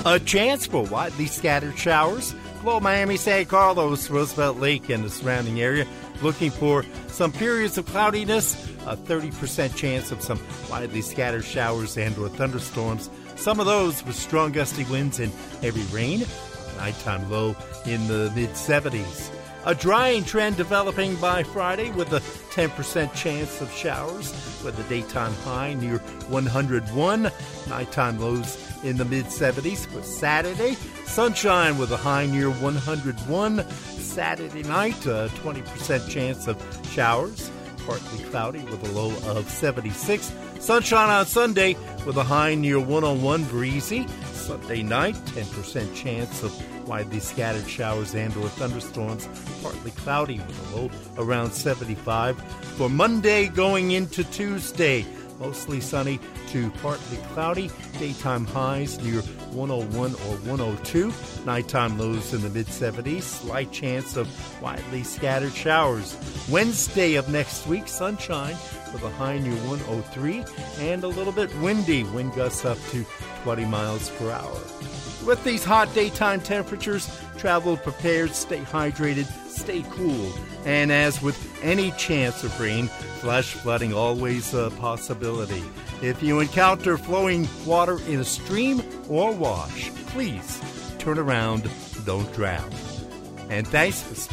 A chance for widely scattered showers below Miami, San Carlos, Roosevelt Lake, and the surrounding area. Looking for some periods of cloudiness, a 30% chance of some widely scattered showers and or thunderstorms. Some of those with strong gusty winds and heavy rain. Nighttime low in the mid-70s. A drying trend developing by Friday with a 10% chance of showers with a daytime high near 101. Nighttime lows in the mid-70s. For Saturday, sunshine with a high near 101. Saturday night, a 20% chance of showers. Partly cloudy with a low of 76. Sunshine on Sunday with a high near 101, breezy. Sunday night, 10% chance of widely scattered showers and or thunderstorms. Partly cloudy with a low around 75. For Monday going into Tuesday, mostly sunny to partly cloudy. Daytime highs near 101 or 102. Nighttime lows in the mid-70s. Slight chance of widely scattered showers. Wednesday of next week, sunshine with a high near 103 and a little bit windy. Wind gusts up to 20 miles per hour. With these hot daytime temperatures, travel prepared, stay hydrated, stay cool. And as with any chance of rain, flash flooding always a possibility. If you encounter flowing water in a stream or wash, please turn around, don't drown. And thanks for spending